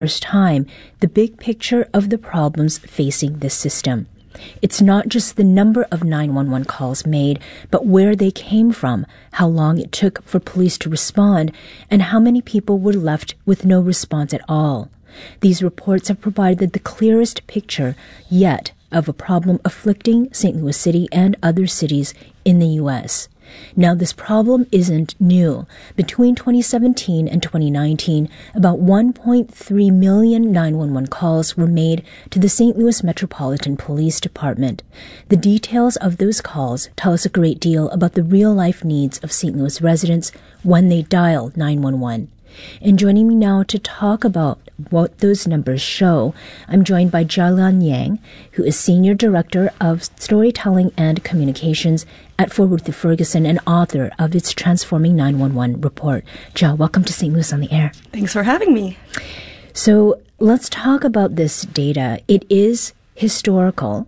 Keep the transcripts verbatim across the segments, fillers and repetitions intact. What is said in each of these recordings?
first time the big picture of the problems facing this system. It's not just the number of nine one one calls made, but where they came from, how long it took for police to respond, and how many people were left with no response at all. These reports have provided the clearest picture yet of a problem afflicting Saint Louis City and other cities in the U S. Now, this problem isn't new. Between twenty seventeen and twenty nineteen, about one point three million nine one one calls were made to the Saint Louis Metropolitan Police Department. The details of those calls tell us a great deal about the real-life needs of Saint Louis residents when they dial nine one one. And joining me now to talk about what those numbers show, I'm joined by Jialian Yang, who is Senior Director of Storytelling and Communications at Fort Worth Ferguson and author of its Transforming nine one one report. Jia, welcome to Saint Louis on the Air. Thanks for having me. So let's talk about this data. It is historical,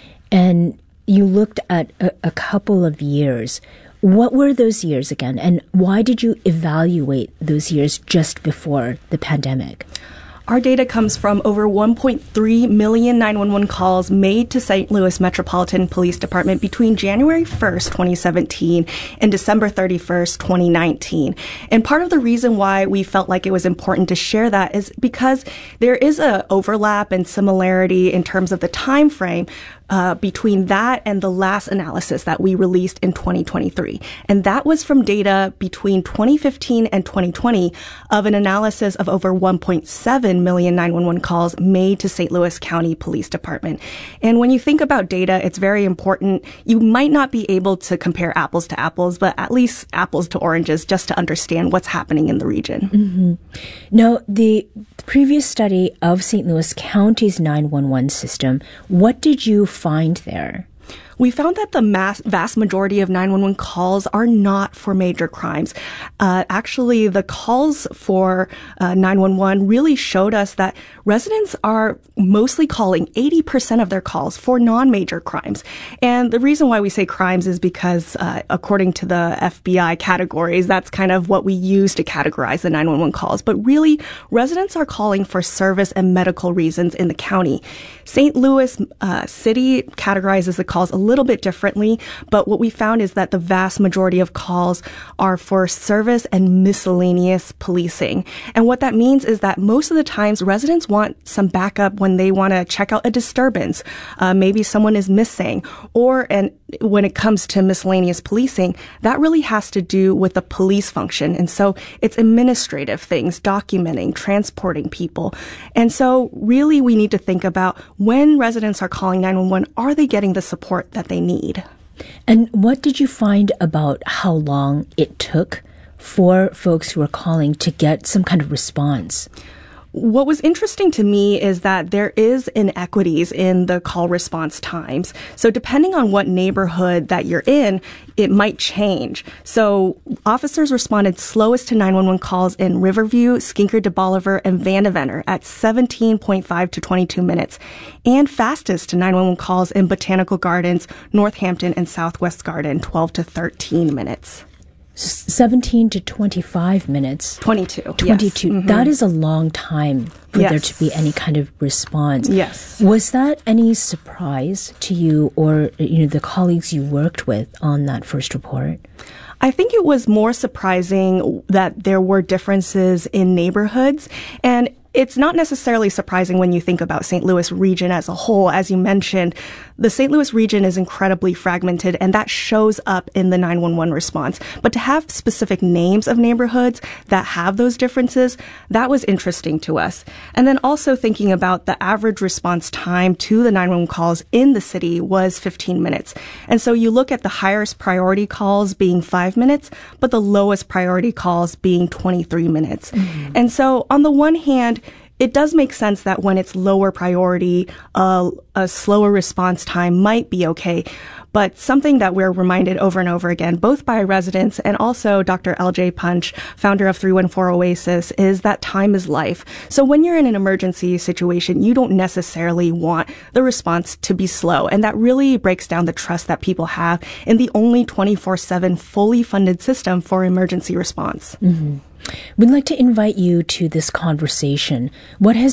and you looked at a, a couple of years. What were those years again, and why did you evaluate those years just before the pandemic? Our data comes from over one point three million nine one one calls made to Saint Louis Metropolitan Police Department between January first, twenty seventeen and December thirty-first, twenty nineteen. And part of the reason why we felt like it was important to share that is because there is a overlap and similarity in terms of the time frame Uh, between that and the last analysis that we released in twenty twenty-three. And that was from data between twenty fifteen and twenty twenty of an analysis of over one point seven million nine one one calls made to Saint Louis County Police Department. And when you think about data, it's very important. You might not be able to compare apples to apples, but at least apples to oranges just to understand what's happening in the region. Mm-hmm. Now, the previous study of Saint Louis County's nine one one system, what did you find there? We found that the mass, vast majority of nine one one calls are not for major crimes. Uh, actually, the calls for uh, nine one one really showed us that residents are mostly calling eighty percent of their calls for non-major crimes. And the reason why we say crimes is because, uh, according to the F B I categories, that's kind of what we use to categorize the nine one one calls. But really, residents are calling for service and medical reasons in the county. Saint Louis uh, City categorizes the calls a little bit differently, but what we found is that the vast majority of calls are for service and miscellaneous policing. And what that means is that most of the times residents want some backup when they want to check out a disturbance. Uh, maybe someone is missing, or and when it comes to miscellaneous policing, that really has to do with the police function. And so it's administrative things, documenting, transporting people. And so really we need to think about when residents are calling nine one one, are they getting the support that they need? And what did you find about how long it took for folks who were calling to get some kind of response? What was interesting to me is that there is inequities in the call response times. So depending on what neighborhood that you're in, it might change. So officers responded slowest to nine one one calls in Riverview, Skinker de Bolivar, and Vandeventer at seventeen point five to twenty-two minutes, and fastest to nine one one calls in Botanical Gardens, Northampton, and Southwest Garden, twelve to thirteen minutes. seventeen to twenty-five minutes. twenty-two. twenty-two. Yes. Mm-hmm. That is a long time for yes. there to be any kind of response. Yes. Was that any surprise to you or you know the colleagues you worked with on that first report? I think it was more surprising that there were differences in neighborhoods, and it's not necessarily surprising when you think about Saint Louis region as a whole. As you mentioned, the Saint Louis region is incredibly fragmented, and that shows up in the nine one one response. But to have specific names of neighborhoods that have those differences, that was interesting to us. And then also thinking about the average response time to the nine one one calls in the city was fifteen minutes. And so you look at the highest priority calls being five minutes, but the lowest priority calls being twenty-three minutes. Mm-hmm. And so on the one hand, it does make sense that when it's lower priority, uh, a slower response time might be okay. But something that we're reminded over and over again, both by residents and also Doctor L J Punch, founder of three one four Oasis, is that time is life. So when you're in an emergency situation, you don't necessarily want the response to be slow. And that really breaks down the trust that people have in the only twenty-four seven fully funded system for emergency response. Mm-hmm. We'd like to invite you to this conversation. What has